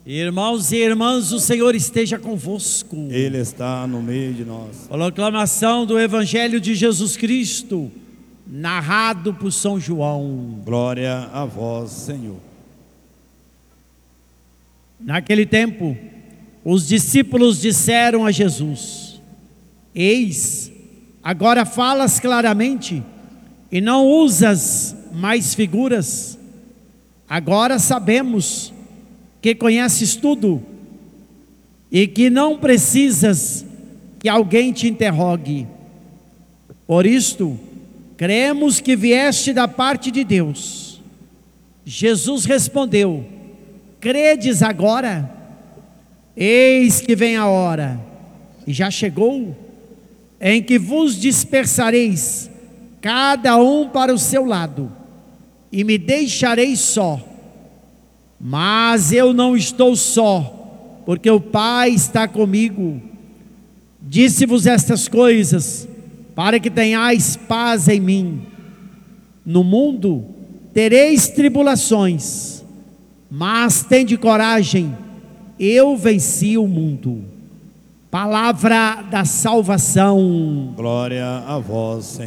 Irmãos e irmãs, o Senhor esteja convosco. Ele está no meio de nós. Proclamação do Evangelho de Jesus Cristo, narrado por São João. Glória a vós, Senhor. Naquele tempo, os discípulos disseram a Jesus: Eis, agora falas claramente e não usas mais figuras. Agora sabemos que conheces tudo e que não precisas que alguém te interrogue. Por isto, cremos que vieste da parte de Deus. Jesus respondeu: Credes agora? Eis que vem a hora, e já chegou, em que vos dispersareis, cada um para o seu lado, e me deixareis só. Mas eu não estou só, porque o Pai está comigo. Disse-vos estas coisas, para que tenhais paz em mim. No mundo tereis tribulações, mas tende coragem, eu venci o mundo. Palavra da salvação. Glória a vós, Senhor.